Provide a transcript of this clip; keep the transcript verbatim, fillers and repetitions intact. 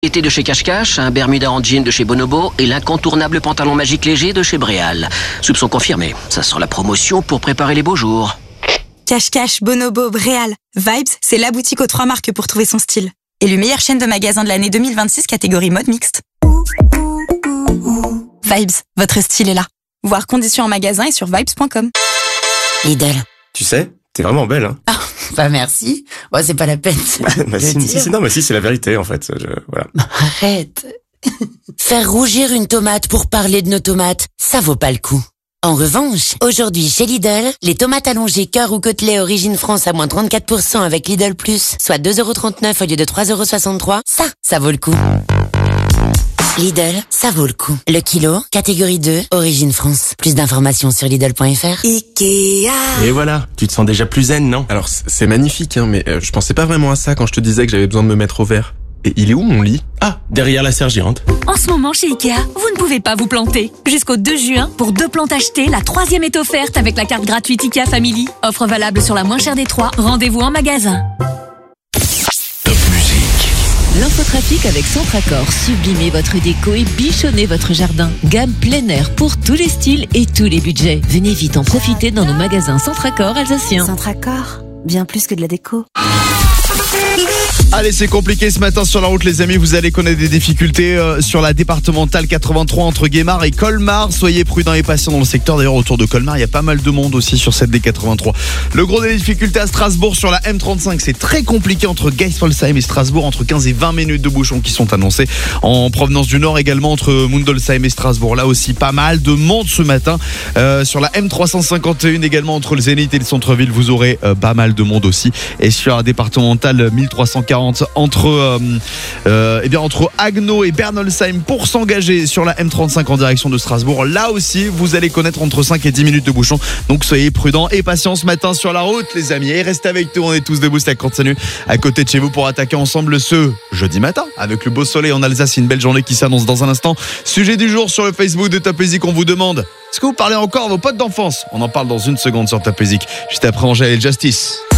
Été de chez Cache Cache, un Bermuda en jean de chez Bonobo et l'incontournable pantalon magique léger de chez Bréal. Soupçon confirmé, ça sent la promotion pour préparer les beaux jours. Cache Cache, Bonobo, Bréal. Vibes, c'est la boutique aux trois marques pour trouver son style. Élue meilleure chaîne de magasins de l'année deux mille vingt-six, catégorie mode mixte. Vibes, votre style est là. Voir conditions en magasin et sur vibes point com. Lidl. Tu sais, t'es vraiment belle, hein. Ah, bah merci. Bon, c'est pas la peine. bah, si, si, si, non, mais si, c'est la vérité, en fait. Je, voilà. Arrête. Faire rougir une tomate pour parler de nos tomates, ça vaut pas le coup. En revanche, aujourd'hui chez Lidl, les tomates allongées cœur ou côtelets origine France à moins trente-quatre pour cent avec Lidl Plus, soit deux euros trente-neuf au lieu de trois euros soixante-trois, ça, ça vaut le coup. Lidl, ça vaut le coup. Le kilo, catégorie deux, origine France. Plus d'informations sur Lidl point F R. Ikea. Et voilà, tu te sens déjà plus zen, non? Alors c'est magnifique, hein, mais euh, je pensais pas vraiment à ça quand je te disais que j'avais besoin de me mettre au vert. Et il est où mon lit? Ah, derrière la serre gérante. En ce moment chez Ikea, vous ne pouvez pas vous planter. Jusqu'au deux juin, pour deux plantes achetées, la troisième est offerte avec la carte gratuite Ikea Family. Offre valable sur la moins chère des trois. Rendez-vous en magasin. Top musique. L'infotrafic avec Centracor. Sublimez votre déco et bichonnez votre jardin. Gamme plein air pour tous les styles et tous les budgets. Venez vite en profiter dans nos magasins Centracor alsaciens. Centracor, bien plus que de la déco. Allez, c'est compliqué ce matin sur la route, les amis. Vous allez connaître des difficultés euh, sur la départementale quatre-vingt-trois entre Guémar et Colmar. Soyez prudents et patients dans le secteur. D'ailleurs, autour de Colmar, il y a pas mal de monde aussi sur cette D quatre-vingt-trois. Le gros des difficultés à Strasbourg sur la M trente-cinq, c'est très compliqué entre Geisfolsheim et Strasbourg, entre quinze et vingt minutes de bouchons qui sont annoncés. En provenance du nord également entre Mundolsheim et Strasbourg. Là aussi, pas mal de monde ce matin. Euh, sur la M trois cent cinquante et un également entre le Zénith et le centre-ville, vous aurez euh, pas mal de monde aussi. Et sur la départementale mille trois cent quarante entre euh, euh, eh bien entre Haguenau et Bernolsheim pour s'engager sur la M trente-cinq en direction de Strasbourg. Là aussi, vous allez connaître entre cinq et dix minutes de bouchon. Donc soyez prudents et patients ce matin sur la route, les amis. Et restez avec nous, on est tous debout, ça continue à côté de chez vous pour attaquer ensemble ce jeudi matin avec le beau soleil en Alsace. Une belle journée qui s'annonce dans un instant. Sujet du jour sur le Facebook de Top Music, on vous demande: est-ce que vous parlez encore à vos potes d'enfance? On en parle dans une seconde sur Top Music. Juste après Angèle et Justice.